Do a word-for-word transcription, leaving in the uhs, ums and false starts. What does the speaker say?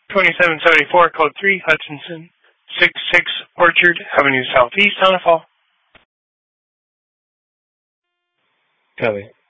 twenty-seven seventy-four, code three, Hutchinson, six six Orchard Avenue Southeast, on a fall. Copy.